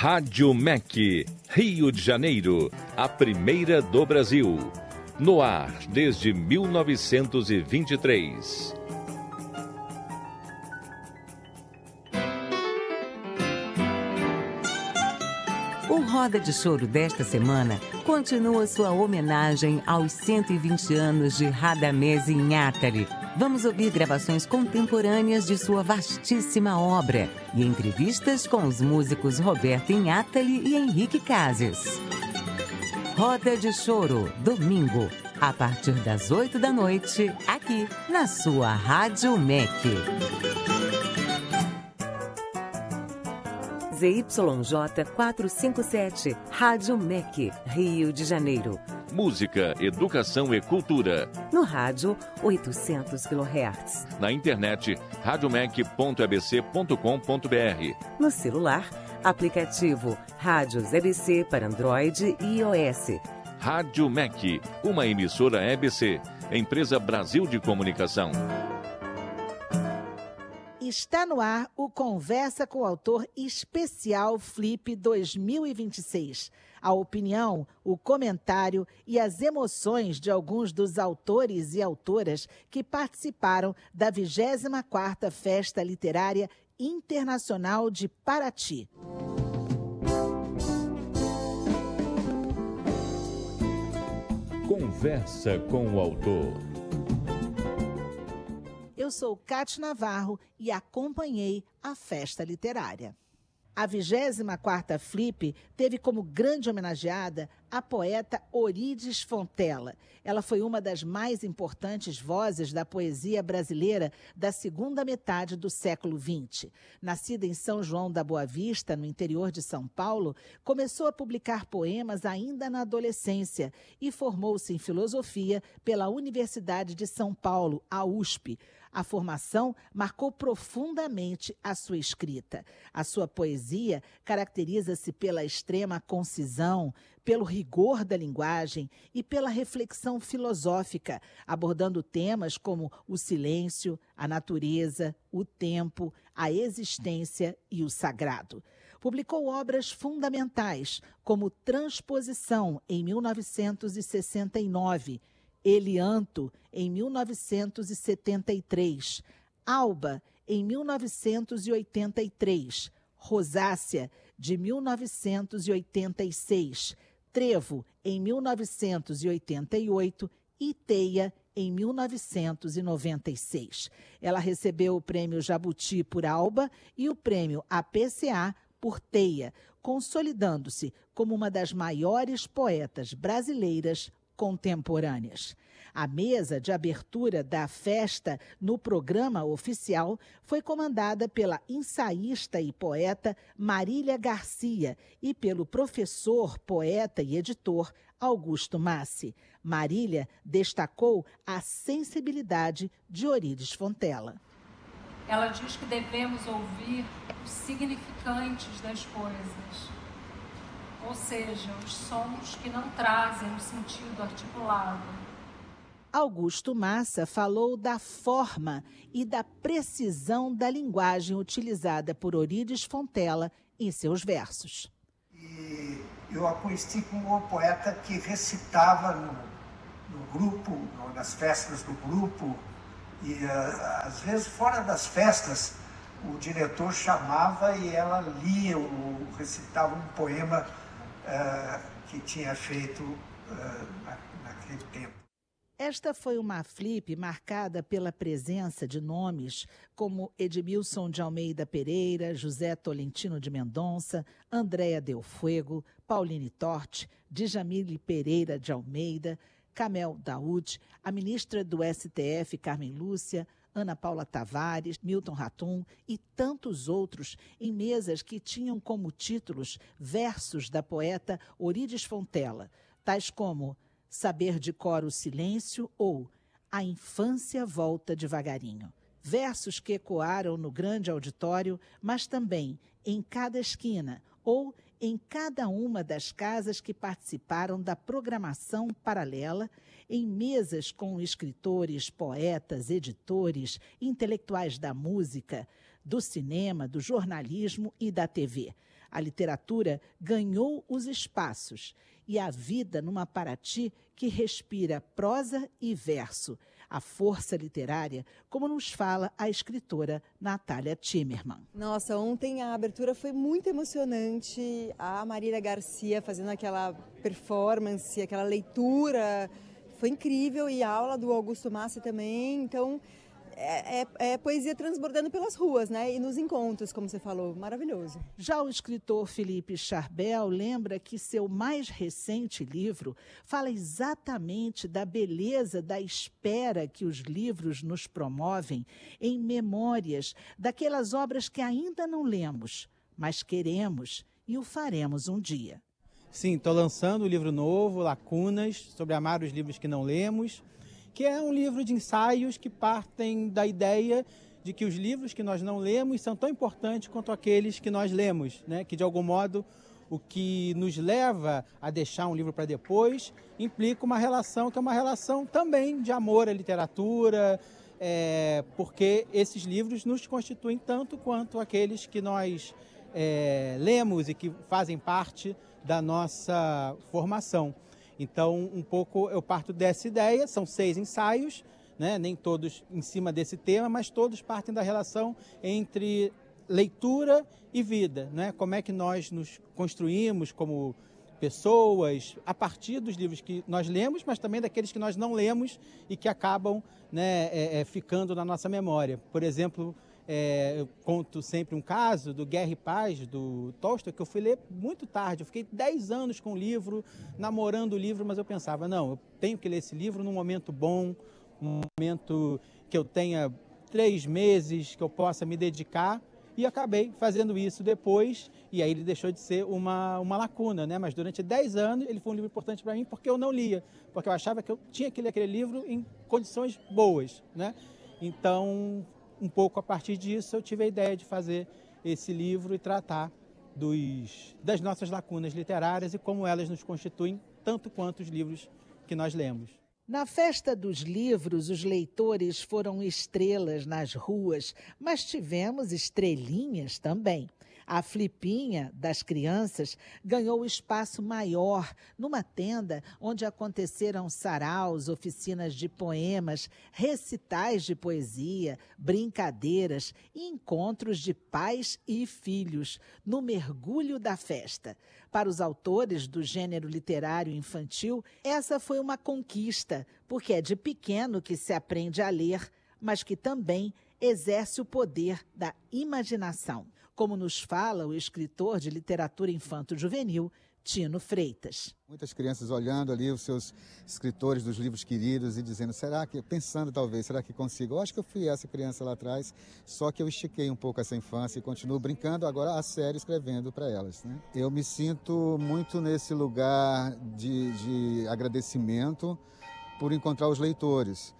Rádio MEC, Rio de Janeiro, a primeira do Brasil. No ar desde 1923. O Roda de Choro desta semana continua sua homenagem aos 120 anos de Radamés Inátali. Vamos ouvir gravações contemporâneas de sua vastíssima obra e entrevistas com os músicos Roberto Inátali e Henrique Cases. Roda de Choro, domingo, a partir das 8 da noite, aqui na sua Rádio MEC. ZYJ 457, Rádio MEC, Rio de Janeiro. Música, educação e cultura. No rádio, 800 kHz. Na internet, radiomec.abc.com.br. No celular, aplicativo Rádios EBC para Android e iOS. Rádio MEC, uma emissora EBC, empresa Brasil de Comunicação. Está no ar o Conversa com o Autor Especial Flip 2026. A opinião, o comentário e as emoções de alguns dos autores e autoras que participaram da 24ª Festa Literária Internacional de Paraty. Conversa com o Autor. Eu sou Cátia Navarro e acompanhei a festa literária. A 24ª Flip teve como grande homenageada a poeta Eurídice Fontella. Ela foi uma das mais importantes vozes da poesia brasileira da segunda metade do século XX. Nascida em São João da Boa Vista, no interior de São Paulo, começou a publicar poemas ainda na adolescência e formou-se em filosofia pela Universidade de São Paulo, a USP. A formação marcou profundamente a sua escrita. A sua poesia caracteriza-se pela extrema concisão, pelo rigor da linguagem e pela reflexão filosófica, abordando temas como o silêncio, a natureza, o tempo, a existência e o sagrado. Publicou obras fundamentais, como Transposição, em 1969, Elianto, em 1973, Alba, em 1983, Rosácea, de 1986, Trevo, em 1988 e Teia, em 1996. Ela recebeu o Prêmio Jabuti por Alba e o Prêmio APCA por Teia, consolidando-se como uma das maiores poetas brasileiras contemporâneas. A mesa de abertura da festa no programa oficial foi comandada pela ensaísta e poeta Marília Garcia e pelo professor, poeta e editor Augusto Massi. Marília destacou a sensibilidade de Eurídice Fontella. Ela diz que devemos ouvir os significantes das coisas, ou seja, os sons que não trazem um sentido articulado. Augusto Massa falou da forma e da precisão da linguagem utilizada por Eurídice Fontella em seus versos. E eu a conheci como uma poeta que recitava no grupo, nas festas do grupo, e às vezes fora das festas o diretor chamava e ela lia ou recitava um poema que tinha feito naquele tempo. Esta foi uma flip marcada pela presença de nomes como Edmilson de Almeida Pereira, José Tolentino de Mendonça, Andréa Del Fuego, Pauline Torti, Djamile Pereira de Almeida, Kamel Daoud, a ministra do STF, Carmen Lúcia, Ana Paula Tavares, Milton Ratum e tantos outros em mesas que tinham como títulos versos da poeta Eurídice Fontella, tais como Saber de cor o silêncio ou A infância volta devagarinho. Versos que ecoaram no grande auditório, mas também em cada esquina ou em cada uma das casas que participaram da programação paralela, em mesas com escritores, poetas, editores, intelectuais da música, do cinema, do jornalismo e da TV. A literatura ganhou os espaços e a vida numa Paraty que respira prosa e verso. A força literária, como nos fala a escritora Natália Timmerman. Nossa, ontem a abertura foi muito emocionante. A Marília Garcia fazendo aquela performance, aquela leitura, foi incrível. E a aula do Augusto Massi também. Então, é poesia transbordando pelas ruas, né? E nos encontros, como você falou, maravilhoso. Já o escritor Felipe Charbel lembra que seu mais recente livro fala exatamente da beleza da espera que os livros nos promovem em memórias daquelas obras que ainda não lemos, mas queremos e o faremos um dia. Sim, estou lançando um livro novo, Lacunas, sobre amar os livros que não lemos, que é um livro de ensaios que partem da ideia de que os livros que nós não lemos são tão importantes quanto aqueles que nós lemos, né? Que, de algum modo, o que nos leva a deixar um livro para depois implica uma relação que é uma relação também de amor à literatura, porque esses livros nos constituem tanto quanto aqueles que nós lemos e que fazem parte da nossa formação. Então, um pouco eu parto dessa ideia, são 6 ensaios, né? Nem todos em cima desse tema, mas todos partem da relação entre leitura e vida, né? Como é que nós nos construímos como pessoas a partir dos livros que nós lemos, mas também daqueles que nós não lemos e que acabam, né, ficando na nossa memória. Por exemplo, eu conto sempre um caso do Guerra e Paz, do Tolstói, que eu fui ler muito tarde. Eu fiquei 10 anos com o livro, namorando o livro, mas eu pensava, não, eu tenho que ler esse livro num momento bom, um momento que eu tenha 3 meses, que eu possa me dedicar, e acabei fazendo isso depois, e aí ele deixou de ser uma lacuna, né? Mas durante 10 anos ele foi um livro importante para mim porque eu não lia, porque eu achava que eu tinha que ler aquele livro em condições boas, né? Então, um pouco a partir disso, eu tive a ideia de fazer esse livro e tratar das nossas lacunas literárias e como elas nos constituem tanto quanto os livros que nós lemos. Na Festa dos Livros, os leitores foram estrelas nas ruas, mas tivemos estrelinhas também. A Flipinha das crianças ganhou espaço maior numa tenda onde aconteceram saraus, oficinas de poemas, recitais de poesia, brincadeiras e encontros de pais e filhos no mergulho da festa. Para os autores do gênero literário infantil, essa foi uma conquista, porque é de pequeno que se aprende a ler, mas que também exerce o poder da imaginação, como nos fala o escritor de literatura infanto-juvenil, Tino Freitas. Muitas crianças olhando ali os seus escritores dos livros queridos e dizendo, pensando talvez, será que consigo? Eu acho que eu fui essa criança lá atrás, só que eu estiquei um pouco essa infância e continuo brincando agora a sério, escrevendo para elas, né? Eu me sinto muito nesse lugar de agradecimento por encontrar os leitores.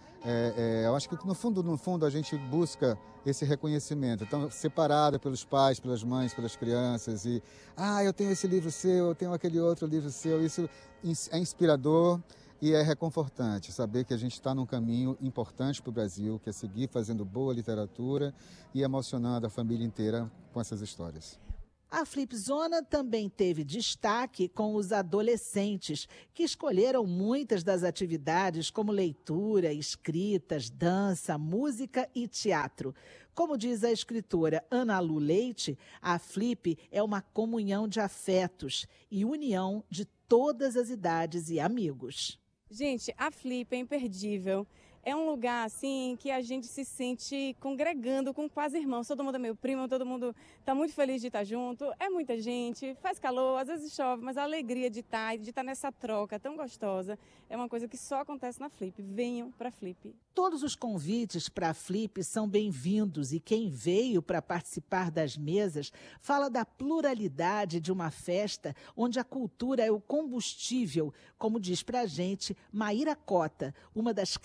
Eu acho que no fundo a gente busca esse reconhecimento, então separada pelos pais, pelas mães, pelas crianças e eu tenho esse livro seu, eu tenho aquele outro livro seu, isso é inspirador e é reconfortante saber que a gente está num caminho importante para o Brasil, que é seguir fazendo boa literatura e emocionando a família inteira com essas histórias. A Flipzona também teve destaque com os adolescentes, que escolheram muitas das atividades como leitura, escritas, dança, música e teatro. Como diz a escritora Ana Lu Leite, a Flip é uma comunhão de afetos e união de todas as idades e amigos. Gente, a Flip é imperdível. É um lugar, assim, que a gente se sente congregando com quase irmãos. Todo mundo é meu primo, todo mundo está muito feliz de estar junto. É muita gente, faz calor, às vezes chove, mas a alegria de estar nessa troca tão gostosa é uma coisa que só acontece na Flip. Venham para a Flip. Todos os convites para a Flip são bem-vindos e quem veio para participar das mesas fala da pluralidade de uma festa onde a cultura é o combustível, como diz para a gente Maíra Cota, uma das criadoras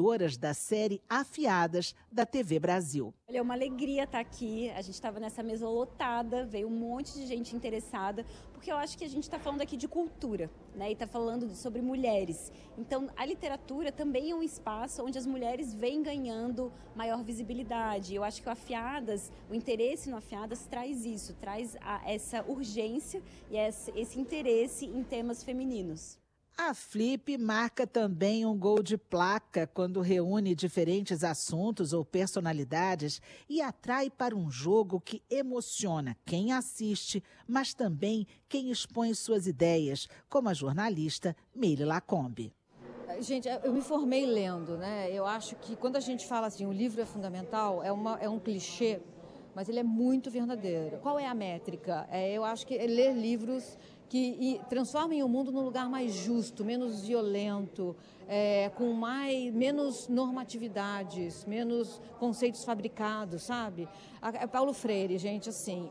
criadoras da série Afiadas da TV Brasil. É uma alegria estar aqui, a gente estava nessa mesa lotada, veio um monte de gente interessada, porque eu acho que a gente está falando aqui de cultura, né? E está falando sobre mulheres. Então, a literatura também é um espaço onde as mulheres vêm ganhando maior visibilidade. Eu acho que o interesse no Afiadas traz isso, traz essa urgência e esse interesse em temas femininos. A Flip marca também um gol de placa quando reúne diferentes assuntos ou personalidades e atrai para um jogo que emociona quem assiste, mas também quem expõe suas ideias, como a jornalista Meire Lacombe. Gente, eu me formei lendo, né? Eu acho que quando a gente fala assim, o livro é fundamental, é um clichê, mas ele é muito verdadeiro. Qual é a métrica? Eu acho que é ler livros que transformem o mundo num lugar mais justo, menos violento, com menos normatividades, menos conceitos fabricados, sabe? Paulo Freire, gente, assim,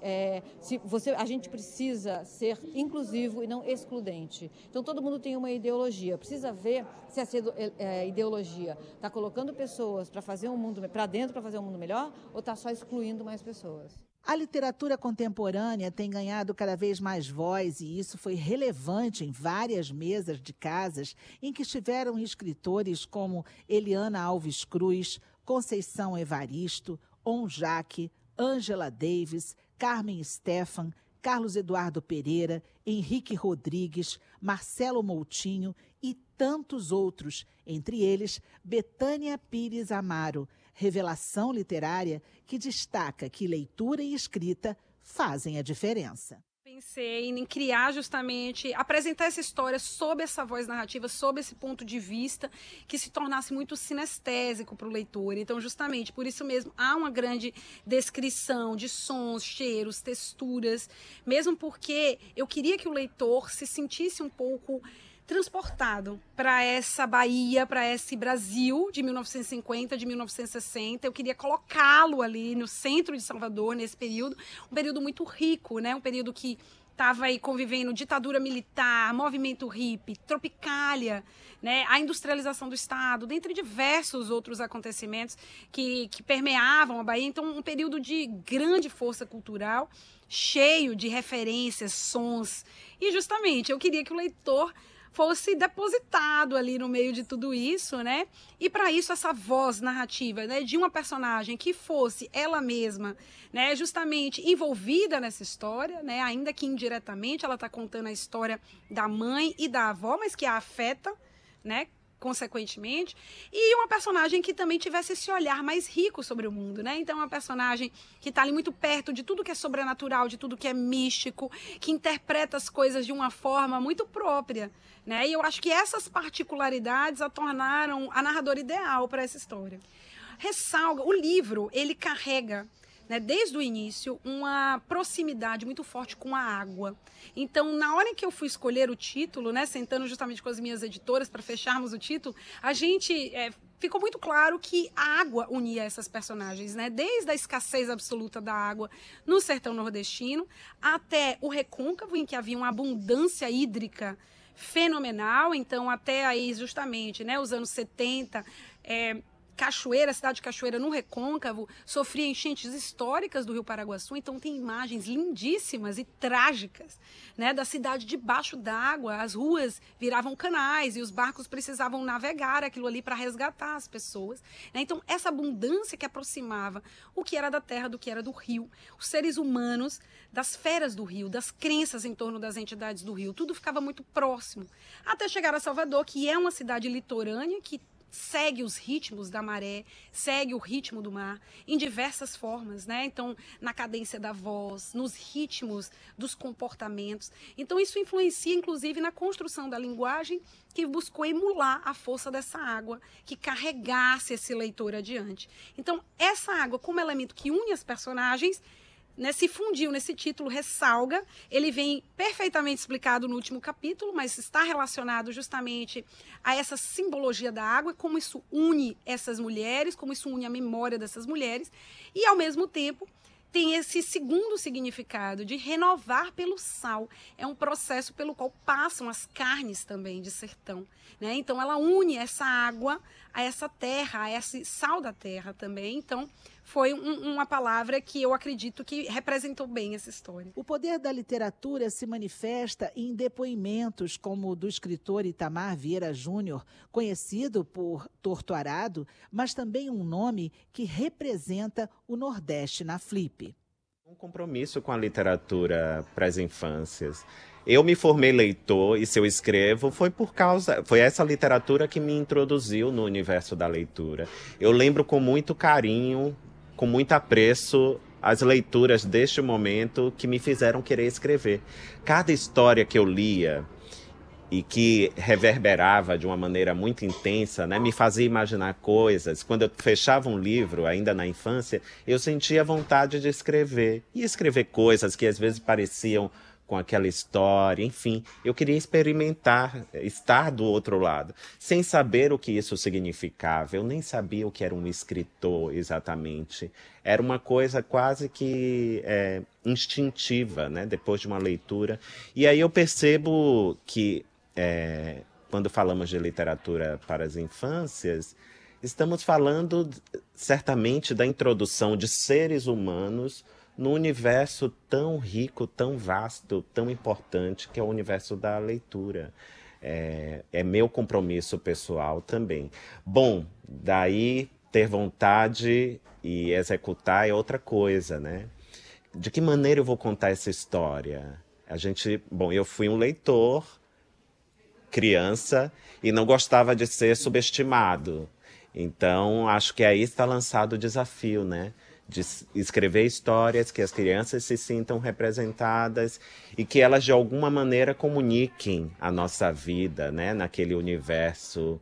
a gente precisa ser inclusivo e não excludente. Então, todo mundo tem uma ideologia. Precisa ver se essa ideologia está colocando pessoas para dentro para fazer um mundo melhor ou está só excluindo mais pessoas. A literatura contemporânea tem ganhado cada vez mais voz e isso foi relevante em várias mesas de casas em que estiveram escritores como Eliana Alves Cruz, Conceição Evaristo, Onjaque, Angela Davis, Carmen Stephan, Carlos Eduardo Pereira, Henrique Rodrigues, Marcelo Moutinho e tantos outros, entre eles Betânia Pires Amaro, revelação literária que destaca que leitura e escrita fazem a diferença. Pensei em criar justamente, apresentar essa história sob essa voz narrativa, sob esse ponto de vista, que se tornasse muito sinestésico para o leitor. Então, justamente, por isso mesmo, há uma grande descrição de sons, cheiros, texturas, mesmo porque eu queria que o leitor se sentisse um pouco transportado para essa Bahia, para esse Brasil de 1950, de 1960. Eu queria colocá-lo ali no centro de Salvador, nesse período, um período muito rico, né? Um período que estava aí convivendo ditadura militar, movimento hippie, Tropicália, né? A industrialização do Estado, dentre diversos outros acontecimentos que permeavam a Bahia. Então, um período de grande força cultural, cheio de referências, sons. E, justamente, eu queria que o leitor fosse depositado ali no meio de tudo isso, né? E para isso essa voz narrativa, né, de uma personagem que fosse ela mesma, né, justamente envolvida nessa história, né, ainda que indiretamente ela está contando a história da mãe e da avó, mas que a afeta, né, consequentemente, e uma personagem que também tivesse esse olhar mais rico sobre o mundo, né? Então, uma personagem que está ali muito perto de tudo que é sobrenatural, de tudo que é místico, que interpreta as coisas de uma forma muito própria, né? E eu acho que essas particularidades a tornaram a narradora ideal para essa história. Ressalga, o livro, ele carrega, né, desde o início, uma proximidade muito forte com a água. Então, na hora em que eu fui escolher o título, né, sentando justamente com as minhas editoras para fecharmos o título, a gente ficou muito claro que a água unia essas personagens, né, desde a escassez absoluta da água no sertão nordestino até o recôncavo, em que havia uma abundância hídrica fenomenal. Então, até aí, justamente, né, os anos 70, Cachoeira, a cidade de Cachoeira, no Recôncavo, sofria enchentes históricas do Rio Paraguaçu, então tem imagens lindíssimas e trágicas, né, da cidade debaixo d'água. As ruas viravam canais e os barcos precisavam navegar aquilo ali para resgatar as pessoas, né? Então, essa abundância que aproximava o que era da terra do que era do rio, os seres humanos, das feras do rio, das crenças em torno das entidades do rio, tudo ficava muito próximo, até chegar a Salvador, que é uma cidade litorânea, que segue os ritmos da maré, segue o ritmo do mar em diversas formas, né? Então, na cadência da voz, nos ritmos dos comportamentos. Então, isso influencia, inclusive, na construção da linguagem, que buscou emular a força dessa água, que carregasse esse leitor adiante. Então, essa água, como elemento que une as personagens, né, se fundiu nesse título, Ressalga. Ele vem perfeitamente explicado no último capítulo, mas está relacionado justamente a essa simbologia da água, como isso une essas mulheres, como isso une a memória dessas mulheres, e ao mesmo tempo tem esse segundo significado de renovar pelo sal. É um processo pelo qual passam as carnes também de sertão, né? Então, ela une essa água a essa terra, a esse sal da terra também. Então, foi uma palavra que eu acredito que representou bem essa história. O poder da literatura se manifesta em depoimentos como o do escritor Itamar Vieira Júnior, conhecido por Torto Arado, mas também um nome que representa o Nordeste na Flip. Um compromisso com a literatura para as infâncias. Eu me formei leitor e se eu escrevo foi essa literatura que me introduziu no universo da leitura. Eu lembro com muito carinho, com muito apreço, as leituras deste momento que me fizeram querer escrever. Cada história que eu lia e que reverberava de uma maneira muito intensa, né, me fazia imaginar coisas. Quando eu fechava um livro, ainda na infância, eu sentia vontade de escrever. E escrever coisas que às vezes pareciam com aquela história, enfim. Eu queria experimentar, estar do outro lado, sem saber o que isso significava. Eu nem sabia o que era um escritor exatamente. Era uma coisa quase que instintiva, né, depois de uma leitura. E aí eu percebo que, quando falamos de literatura para as infâncias, estamos falando certamente da introdução de seres humanos num universo tão rico, tão vasto, tão importante, que é o universo da leitura. É meu compromisso pessoal também. Bom, daí ter vontade e executar é outra coisa, né? De que maneira eu vou contar essa história? Eu fui um leitor, criança, e não gostava de ser subestimado. Então, acho que aí está lançado o desafio, né? De escrever histórias que as crianças se sintam representadas e que elas, de alguma maneira, comuniquem a nossa vida, né? Naquele universo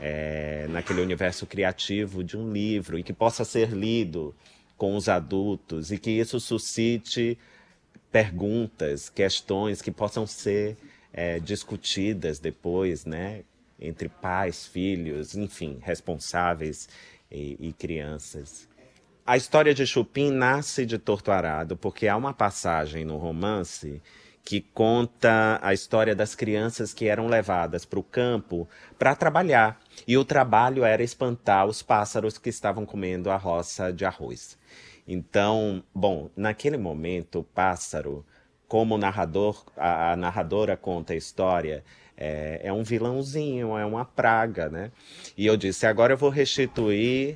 criativo de um livro e que possa ser lido com os adultos e que isso suscite perguntas, questões que possam ser discutidas depois, né? Entre pais, filhos, enfim, responsáveis e crianças. A história de Chupim nasce de Torto Arado, porque há uma passagem no romance que conta a história das crianças que eram levadas para o campo para trabalhar. E o trabalho era espantar os pássaros que estavam comendo a roça de arroz. Então, naquele momento, o pássaro, como a narradora conta a história, é um vilãozinho, é uma praga, né? E eu disse, agora eu vou restituir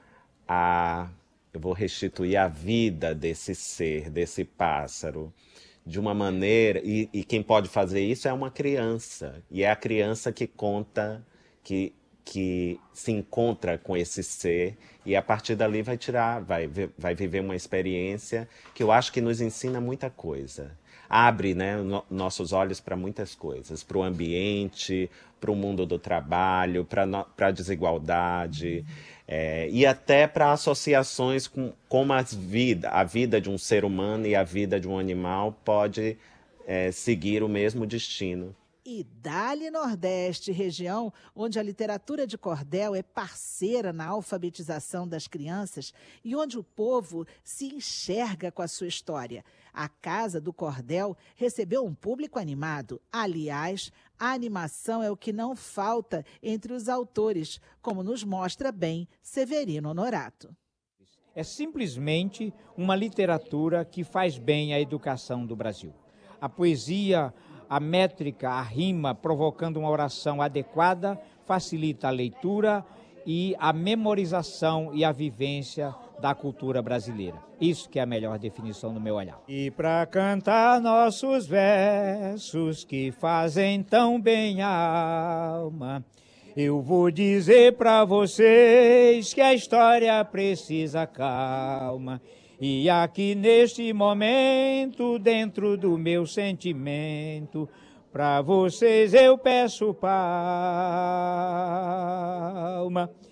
a vida desse ser, desse pássaro, de uma maneira... E quem pode fazer isso é uma criança. E é a criança que conta, que se encontra com esse ser e a partir dali vai viver uma experiência que eu acho que nos ensina muita coisa. Abre, né, nossos olhos para muitas coisas, para o ambiente, para o mundo do trabalho, para a desigualdade, e até para associações como a vida de um ser humano e a vida de um animal pode seguir o mesmo destino. E dali Nordeste, região onde a literatura de cordel é parceira na alfabetização das crianças e onde o povo se enxerga com a sua história. A Casa do Cordel recebeu um público animado. Aliás, a animação é o que não falta entre os autores, como nos mostra bem Severino Honorato. É simplesmente uma literatura que faz bem à educação do Brasil. A poesia, a métrica, a rima, provocando uma oração adequada, facilita a leitura e a memorização e a vivência da cultura brasileira. Isso que é a melhor definição do meu olhar. E para cantar nossos versos que fazem tão bem a alma, eu vou dizer para vocês que a história precisa calma. E aqui neste momento, dentro do meu sentimento, para vocês eu peço palma.